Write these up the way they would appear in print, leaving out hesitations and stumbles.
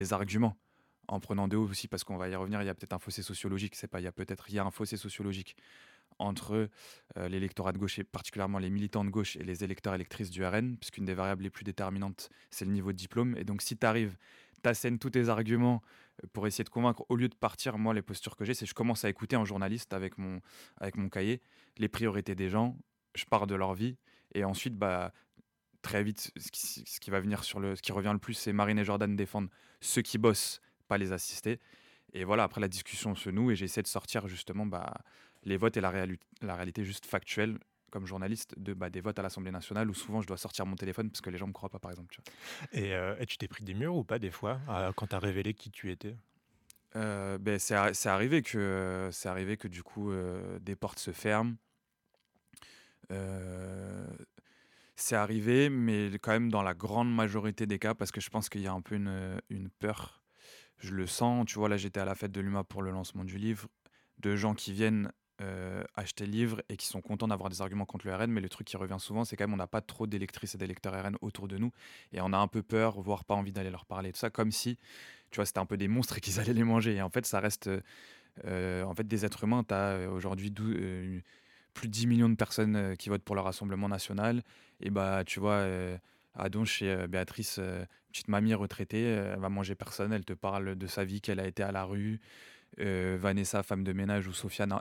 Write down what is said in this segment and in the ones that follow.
les arguments en prenant de haut aussi, parce qu'on va y revenir, il y a peut-être un fossé sociologique, c'est pas, il y a un fossé sociologique entre l'électorat de gauche et particulièrement les militants de gauche et les électeurs électrices du RN, puisqu'une des variables les plus déterminantes, c'est le niveau de diplôme. Et donc, si tu arrives, t'assènes tous tes arguments pour essayer de convaincre, au lieu de partir, moi, les postures que j'ai, c'est que je commence à écouter en journaliste avec mon cahier les priorités des gens, je pars de leur vie, et ensuite, bah, très vite, ce qui va venir ce qui revient le plus, c'est Marine et Jordan défendent ceux qui bossent, pas les assistés. Et voilà, après la discussion se noue et j'essaie de sortir justement bah, les votes et la réalité juste factuelle comme journaliste des votes à l'Assemblée nationale où souvent je dois sortir mon téléphone parce que les gens me croient pas, par exemple. Tu Et tu t'es pris des murs ou pas des fois, quand tu as révélé qui tu étais? vois. C'est arrivé que du coup des portes se ferment. Euh, c'est arrivé, mais quand même dans la grande majorité des cas parce que je pense qu'il y a un peu une peur. Je le sens, tu vois, là j'étais à la fête de l'UMA pour le lancement du livre, de gens qui viennent acheter le livre et qui sont contents d'avoir des arguments contre le RN, mais le truc qui revient souvent, c'est quand même on n'a pas trop d'électrices et d'électeurs RN autour de nous, et on a un peu peur, voire pas envie d'aller leur parler, tout ça, comme si, tu vois, c'était un peu des monstres et qu'ils allaient les manger. Et en fait, ça reste, en fait, des êtres humains. Tu as aujourd'hui plus de 10 millions de personnes qui votent pour le Rassemblement national, et bah, tu vois... à Donche, chez Béatrice, petite mamie retraitée, elle va manger personne, elle te parle de sa vie, qu'elle a été à la rue, Vanessa, femme de ménage, ou Sofiane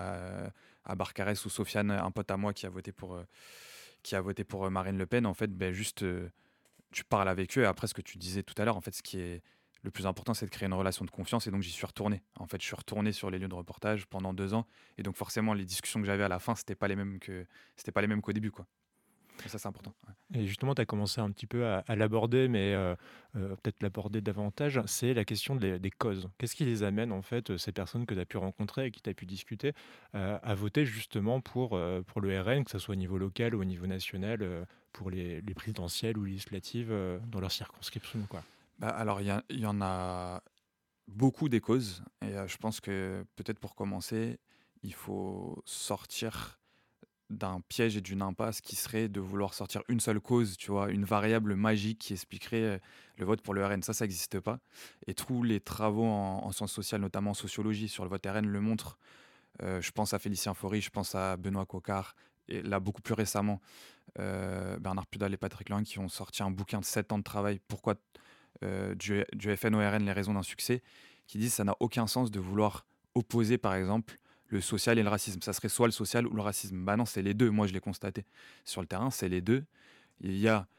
à Barcarès, ou Sofiane, un pote à moi qui a voté pour Marine Le Pen. En fait, ben, juste, tu parles avec eux. Et après, ce que tu disais tout à l'heure, en fait, ce qui est le plus important, c'est de créer une relation de confiance. Et donc, j'y suis retourné. En fait, je suis retourné sur les lieux de reportage pendant 2 ans. Et donc, forcément, les discussions que j'avais à la fin, c'était pas les mêmes qu'au début, quoi. Et ça, c'est important. Ouais. Et justement, tu as commencé un petit peu à l'aborder, mais peut-être l'aborder davantage, c'est la question des causes. Qu'est-ce qui les amène, en fait, ces personnes que tu as pu rencontrer, avec qui tu as pu discuter, à voter justement pour le RN, que ce soit au niveau local ou au niveau national, pour les présidentielles ou législatives, dans leur circonscription, quoi? Bah, alors, il y en a beaucoup des causes. Et je pense que peut-être pour commencer, il faut sortir d'un piège et d'une impasse qui serait de vouloir sortir une seule cause, tu vois, une variable magique qui expliquerait le vote pour le RN. Ça n'existe pas. Et tous les travaux en sciences sociales, notamment en sociologie, sur le vote RN le montrent. Je pense à Félicien Faury, je pense à Benoît Coquart, et là, beaucoup plus récemment, Bernard Pudal et Patrick Lang qui ont sorti un bouquin de 7 ans de travail, pourquoi du FN au RN, les raisons d'un succès, qui disent que ça n'a aucun sens de vouloir opposer, par exemple, le social et le racisme. Ça serait soit le social ou le racisme. Bah non, c'est les deux. Moi, je l'ai constaté sur le terrain, c'est les deux. Il y a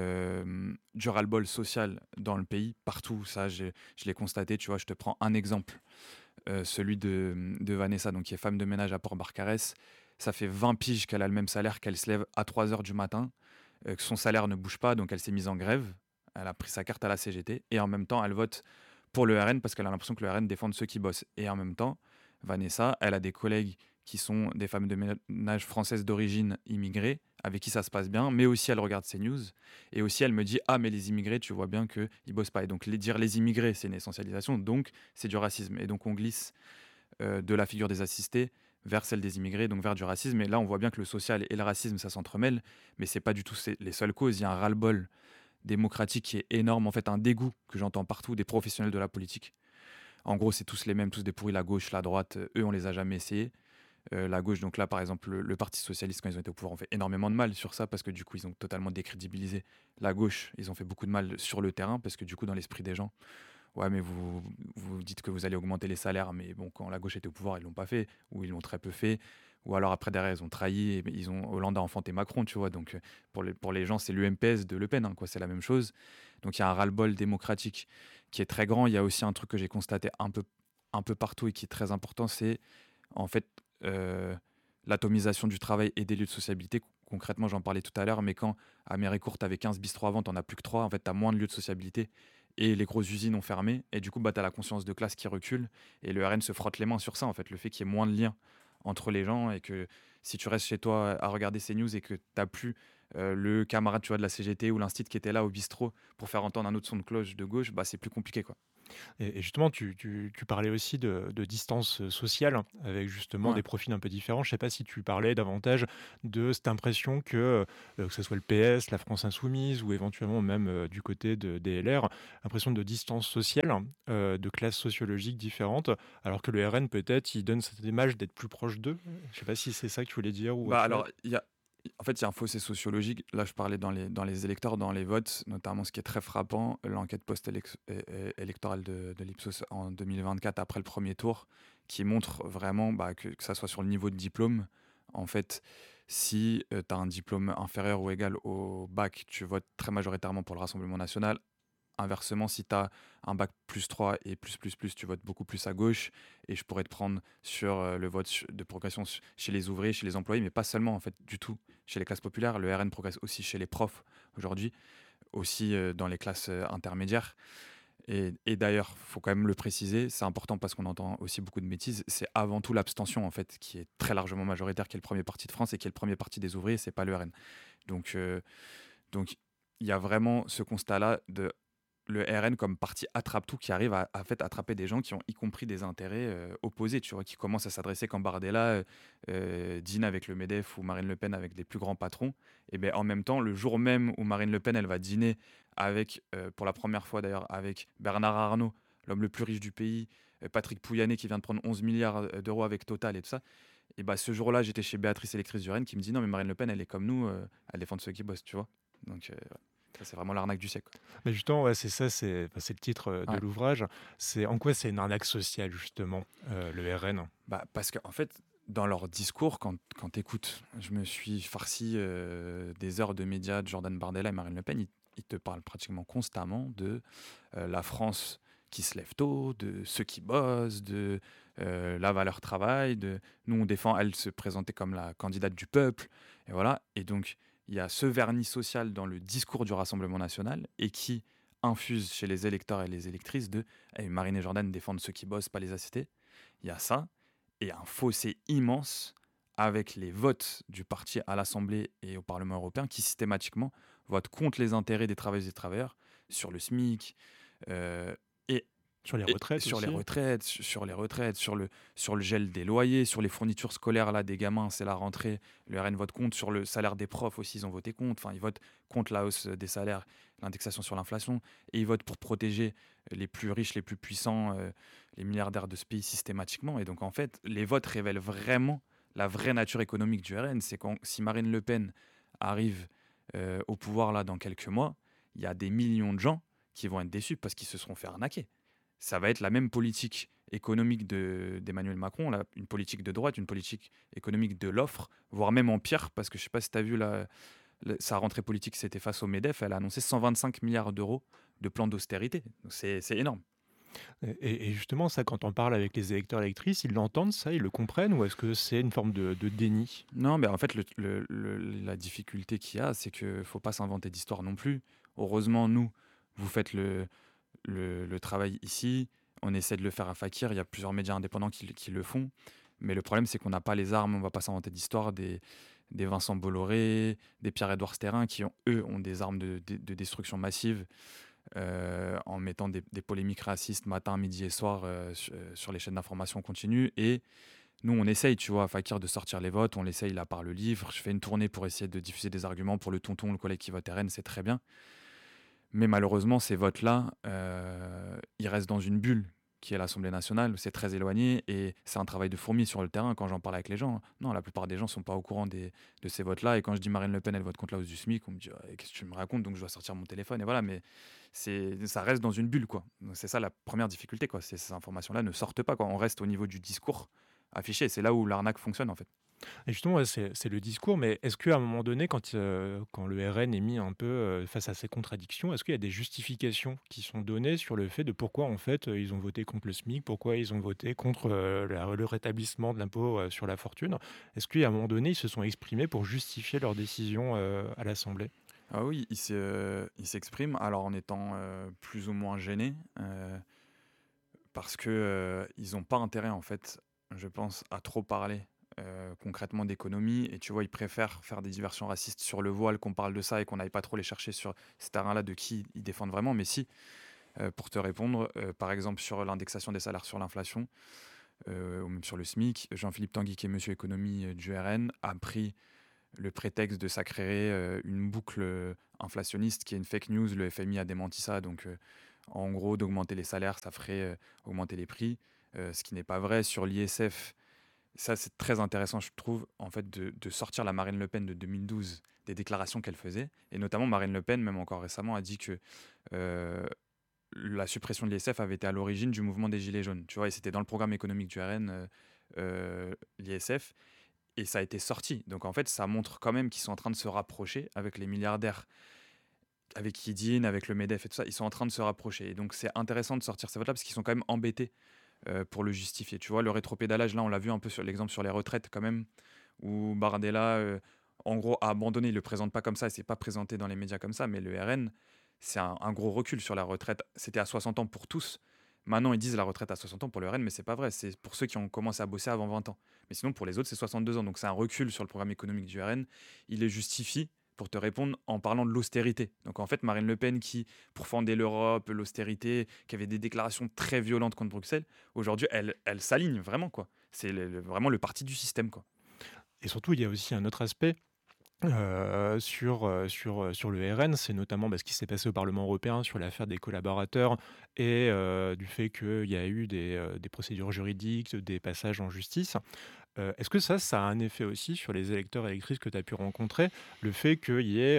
du ras-le-bol social dans le pays, partout. Ça, je l'ai constaté. Tu vois, je te prends un exemple. Celui de Vanessa, donc qui est femme de ménage à Port-Barcarès. Ça fait 20 piges qu'elle a le même salaire, qu'elle se lève à 3 heures du matin, que son salaire ne bouge pas, donc elle s'est mise en grève. Elle a pris sa carte à la CGT et en même temps, elle vote pour le RN parce qu'elle a l'impression que le RN défend ceux qui bossent. Et en même temps, Vanessa, elle a des collègues qui sont des femmes de ménage françaises d'origine immigrées, avec qui ça se passe bien, mais aussi elle regarde ces news. Et aussi, elle me dit: ah, mais les immigrés, tu vois bien qu'ils bossent pas. Et donc, dire les immigrés, c'est une essentialisation, donc c'est du racisme. Et donc, on glisse de la figure des assistés vers celle des immigrés, donc vers du racisme. Et là, on voit bien que le social et le racisme, ça s'entremêle, mais c'est pas du tout les seules causes. Il y a un ras-le-bol démocratique qui est énorme, en fait, un dégoût que j'entends partout des professionnels de la politique. En gros, c'est tous les mêmes, tous des pourris, la gauche, la droite, eux, on les a jamais essayés. La gauche, donc là, par exemple, le Parti Socialiste, quand ils ont été au pouvoir, ont fait énormément de mal sur ça, parce que du coup, ils ont totalement décrédibilisé la gauche. Ils ont fait beaucoup de mal sur le terrain, parce que du coup, dans l'esprit des gens, ouais, mais vous dites que vous allez augmenter les salaires, mais bon, quand la gauche était au pouvoir, ils l'ont pas fait, ou ils l'ont très peu fait, ou alors après derrière, ils ont trahi, et ils ont Hollande a enfanté Macron, tu vois. Donc pour les gens, c'est l'UMPS de Le Pen, hein, quoi, c'est la même chose. Donc il y a un ras-le-bol démocratique qui est très grand. Il y a aussi un truc que j'ai constaté un peu partout et qui est très important, c'est en fait euh, l'atomisation du travail et des lieux de sociabilité. Concrètement, j'en parlais tout à l'heure, mais quand à Méricourt, tu avais 15 bistrots avant, t'en as plus que 3, en fait, tu as moins de lieux de sociabilité et les grosses usines ont fermé. Et du coup, bah, tu as la conscience de classe qui recule et le RN se frotte les mains sur ça, en fait, le fait qu'il y ait moins de liens entre les gens et que si tu restes chez toi à regarder ces news et que tu n'as plus le camarade, tu vois, de la CGT ou l'instit qui était là au bistrot pour faire entendre un autre son de cloche de gauche, bah, c'est plus compliqué, quoi. Et justement, tu parlais aussi de distance, sociale, hein, avec justement Ouais. des profils un peu différents. Je ne sais pas si tu parlais davantage de cette impression que ce soit le PS, la France insoumise ou éventuellement même, du côté des LR, impression de distance sociale, de classes sociologiques différentes, alors que le RN peut-être, il donne cette image d'être plus proche d'eux. Je ne sais pas si c'est ça que tu voulais dire ou Bah, autre chose? alors, il y a un fossé sociologique. Là, je parlais dans les électeurs, dans les votes, notamment ce qui est très frappant, l'enquête électorale de l'Ipsos en 2024, après le premier tour, qui montre vraiment bah, que ça soit sur le niveau de diplôme. En fait, si tu as un diplôme inférieur ou égal au bac, tu votes très majoritairement pour le Rassemblement national. Inversement, si tu as un bac +3 et plus, tu votes beaucoup plus à gauche. Et je pourrais te prendre sur le vote de progression chez les ouvriers, chez les employés, mais pas seulement en fait, du tout. Chez les classes populaires, le RN progresse aussi chez les profs aujourd'hui, aussi dans les classes intermédiaires. Et d'ailleurs, il faut quand même le préciser, c'est important parce qu'on entend aussi beaucoup de bêtises, c'est avant tout l'abstention en fait, qui est très largement majoritaire, qui est le premier parti de France et qui est le premier parti des ouvriers, c'est pas le RN. Donc, donc il y a vraiment ce constat-là de le RN comme parti attrape-tout qui arrive à fait attraper des gens qui ont y compris des intérêts opposés, tu vois, qui commencent à s'adresser quand Bardella dîne avec le MEDEF ou Marine Le Pen avec des plus grands patrons. Et bien en même temps, le jour même où Marine Le Pen elle va dîner avec, pour la première fois d'ailleurs, avec Bernard Arnault, l'homme le plus riche du pays, Patrick Pouyanné qui vient de prendre 11 milliards d'euros avec Total et tout ça, et bah ce jour-là, j'étais chez Béatrice Électrice du Rennes qui me dit non mais Marine Le Pen elle est comme nous, elle défend ceux qui bossent, tu vois. Donc ouais. Ça c'est vraiment l'arnaque du siècle, Mais justement, ouais, c'est ça, c'est le titre, quoi. de Ouais. l'ouvrage. C'est en quoi c'est une arnaque sociale justement, le RN? Bah, parce qu'en fait, dans leur discours, quand tu écoutes, je me suis farci des heures de médias de Jordan Bardella et Marine Le Pen, ils te parlent pratiquement constamment de la France qui se lève tôt, de ceux qui bossent, de la valeur travail, de nous on défend, elle se présentait comme la candidate du peuple, et voilà. Et donc, il y a ce vernis social dans le discours du Rassemblement national et qui infuse chez les électeurs et les électrices de eh, Marine et Jordan défendent ceux qui bossent, pas les assister. Il y a ça et un fossé immense avec les votes du parti à l'Assemblée et au Parlement européen qui systématiquement votent contre les intérêts des travailleuses et des travailleurs sur le SMIC euh, et, Sur les et retraites sur les aussi? retraites, sur le gel des loyers, sur les fournitures scolaires là, des gamins, c'est la rentrée. Le RN vote contre, sur le salaire des profs aussi, ils ont voté contre. Enfin, ils votent contre la hausse des salaires, l'indexation sur l'inflation. Et ils votent pour protéger les plus riches, les plus puissants, les milliardaires de ce pays systématiquement. Et donc, en fait, les votes révèlent vraiment la vraie nature économique du RN. C'est quand, si Marine Le Pen arrive au pouvoir là dans quelques mois, il y a des millions de gens qui vont être déçus parce qu'ils se seront fait arnaquer. Ça va être la même politique économique d'Emmanuel Macron, là, une politique de droite, une politique économique de l'offre, voire même en pire, parce que je ne sais pas si tu as vu sa rentrée politique, c'était face au MEDEF, elle a annoncé 125 milliards d'euros de plan d'austérité. Donc c'est énorme. Et justement, ça, quand on parle avec les électeurs électrices, ils l'entendent ça, ils le comprennent ou est-ce que c'est une forme de déni? Non, mais en fait, la difficulté qu'il y a, c'est qu'il ne faut pas s'inventer d'histoire non plus. Heureusement, nous, vous faites le travail ici. On essaie de le faire à Fakir. Il y a plusieurs médias indépendants qui le font. Mais le problème, c'est qu'on n'a pas les armes. On ne va pas s'inventer d'histoire. Des Vincent Bolloré, des Pierre-Édouard Sterrin, qui, eux, ont des armes de destruction massive en mettant des polémiques racistes matin, midi et soir sur les chaînes d'information continue. Et nous, on essaye, tu vois, à Fakir, de sortir les votes. On l'essaye là par le livre. Je fais une tournée pour essayer de diffuser des arguments pour le tonton, le collègue qui vote RN. C'est très bien. Mais malheureusement, ces votes-là, ils restent dans une bulle qui est l'Assemblée nationale. C'est très éloigné et c'est un travail de fourmi sur le terrain quand j'en parle avec les gens. Non, la plupart des gens ne sont pas au courant de ces votes-là. Et quand je dis Marine Le Pen, elle vote contre la hausse du SMIC, on me dit «Ah, qu'est-ce que tu me racontes?» Donc je dois sortir mon téléphone. Et voilà, mais ça reste dans une bulle, quoi. Donc c'est ça la première difficulté, quoi. Ces informations-là ne sortent pas, quoi. On reste au niveau du discours affiché. C'est là où l'arnaque fonctionne, en fait. Et justement, ouais, c'est le discours, mais est-ce qu'à un moment donné, quand le RN est mis un peu, face à ces contradictions, est-ce qu'il y a des justifications qui sont données sur le fait de pourquoi, en fait, ils ont voté contre le SMIC? Pourquoi ils ont voté contre, le rétablissement de l'impôt, sur la fortune? Est-ce qu'à un moment donné, ils se sont exprimés pour justifier leur décision, à l'Assemblée? Ah oui, il s'exprime, alors en étant plus ou moins gêné. Parce que ils n'ont pas intérêt, en fait, je pense, à trop parler concrètement d'économie et tu vois, ils préfèrent faire des diversions racistes sur le voile, qu'on parle de ça et qu'on n'aille pas trop les chercher sur ce terrain-là de qui ils défendent vraiment. Mais si, pour te répondre, par exemple sur l'indexation des salaires sur l'inflation, ou même sur le SMIC, Jean-Philippe Tanguy, qui est monsieur économie du RN, a pris le prétexte de ça créerait une boucle inflationniste qui est une fake news. Le FMI a démenti ça, donc en gros, d'augmenter les salaires, ça ferait augmenter les prix, ce qui n'est pas vrai. Sur l'ISF, ça c'est très intéressant, je trouve, en fait, de sortir la Marine Le Pen de 2012, des déclarations qu'elle faisait, et notamment Marine Le Pen, même encore récemment, a dit que euh, la suppression de l'ISF avait été à l'origine du mouvement des Gilets jaunes, tu vois, et c'était dans le programme économique du RN, l'ISF, et ça a été sorti. Donc en fait, ça montre quand même qu'ils sont en train de se rapprocher avec les milliardaires, avec Yedin, avec le MEDEF et tout ça, ils sont en train de se rapprocher. Et donc c'est intéressant de sortir ces votes-là parce qu'ils sont quand même embêtés pour le justifier. Tu vois, le rétropédalage, là, on l'a vu un peu sur l'exemple sur les retraites quand même, où Bardella, en gros, a abandonné. Il ne le présente pas comme ça, il ne s'est pas présenté dans les médias comme ça, mais le RN, c'est un gros recul sur la retraite. C'était à 60 ans pour tous. Maintenant, ils disent la retraite à 60 ans pour le RN, mais c'est pas vrai. C'est pour ceux qui ont commencé à bosser avant 20 ans. Mais sinon, pour les autres, c'est 62 ans. Donc c'est un recul sur le programme économique du RN. Il les justifie, pour te répondre, en parlant de l'austérité. Donc en fait, Marine Le Pen, qui pourfendait l'Europe, l'austérité, qui avait des déclarations très violentes contre Bruxelles, aujourd'hui, elle s'aligne vraiment, quoi. C'est vraiment le parti du système, quoi. Et surtout, il y a aussi un autre aspect, sur le RN, c'est notamment, ce qui s'est passé au Parlement européen sur l'affaire des collaborateurs et du fait qu'il y a eu des procédures juridiques, des passages en justice. Est-ce que ça a un effet aussi sur les électeurs et électrices que tu as pu rencontrer, le fait qu'il y ait,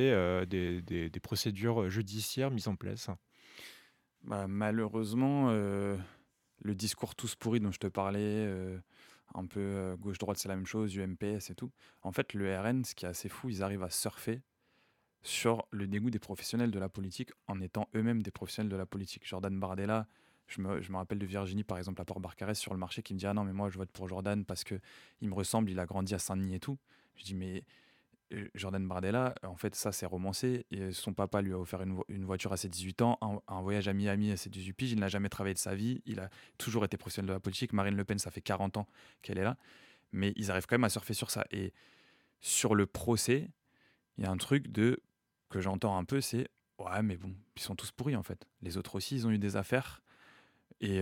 des procédures judiciaires mises en place? Bah, malheureusement, le discours tous pourris dont je te parlais, un peu gauche-droite, c'est la même chose, UMPS et tout. En fait, le RN, ce qui est assez fou, ils arrivent à surfer sur le dégoût des professionnels de la politique en étant eux-mêmes des professionnels de la politique. Jordan Bardella, je me rappelle de Virginie, par exemple, à Port-Barcarès sur le marché, qui me dit: ah non, mais moi je vote pour Jordan parce que il me ressemble, il a grandi à Saint-Denis et tout. Je dis: mais Jordan Bardella, en fait, ça c'est romancé. Et son papa lui a offert une voiture à ses 18 ans, un voyage à Miami à ses 18 piges. Il n'a jamais travaillé de sa vie. Il a toujours été professionnel de la politique. Marine Le Pen, ça fait 40 ans qu'elle est là. Mais ils arrivent quand même à surfer sur ça. Et sur le procès, il y a un truc que j'entends un peu, c'est: ouais, mais bon, ils sont tous pourris en fait. Les autres aussi, ils ont eu des affaires. Et,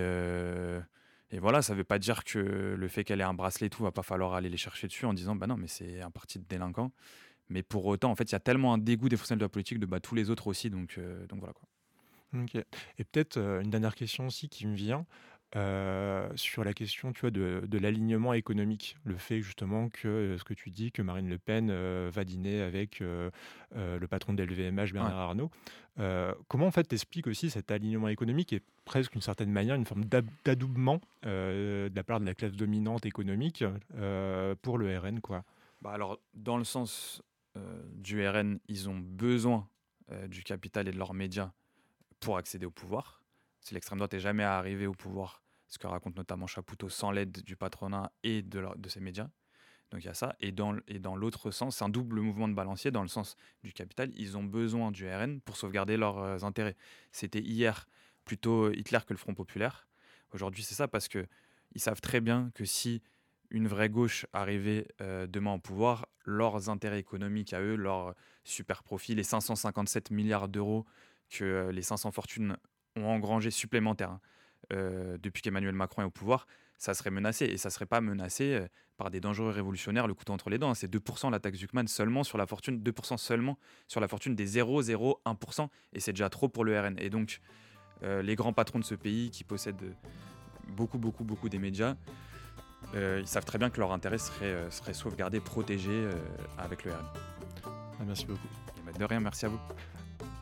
et voilà, ça veut pas dire que le fait qu'elle ait un bracelet et tout, va pas falloir aller les chercher dessus en disant: bah non, mais c'est un parti de délinquants. Mais pour autant, en fait, il y a tellement un dégoût des professionnels de la politique de tous les autres aussi. Donc voilà quoi. OK. Et peut-être, une dernière question aussi qui me vient, sur la question, tu vois, de l'alignement économique. Le fait justement que, ce que tu dis, que Marine Le Pen, va dîner avec, le patron de LVMH, Ouais. Bernard Arnault. Comment en fait tu aussi cet alignement économique et presque d'une certaine manière une forme d'adoubement, de la part de la classe dominante économique, pour le RN, quoi? Bah alors, dans le sens du RN, ils ont besoin du capital et de leurs médias pour accéder au pouvoir. Si l'extrême droite n'est jamais arrivée au pouvoir, ce que raconte notamment Chapoutot, sans l'aide du patronat et de ses médias. Donc il y a ça. Et dans l'autre sens, c'est un double mouvement de balancier. Dans le sens du capital, ils ont besoin du RN pour sauvegarder leurs intérêts. C'était hier plutôt Hitler que le Front populaire. Aujourd'hui, c'est ça parce que ils savent très bien que si une vraie gauche arrivait demain au pouvoir, leurs intérêts économiques à eux, leurs super profits, les 557 milliards d'euros que les 500 fortunes ont engrangé supplémentaires, hein, depuis qu'Emmanuel Macron est au pouvoir, ça serait menacé. Et ça ne serait pas menacé par des dangereux révolutionnaires le couteau entre les dents, hein. C'est 2% la taxe Zuckman seulement sur la fortune, 2% seulement sur la fortune des 0,01%. Et c'est déjà trop pour le RN. Et donc, les grands patrons de ce pays qui possèdent beaucoup, beaucoup, beaucoup des médias, ils savent très bien que leur intérêt serait sauvegardé, protégé avec le RN. Ah, merci beaucoup. Et bah, de rien, merci à vous.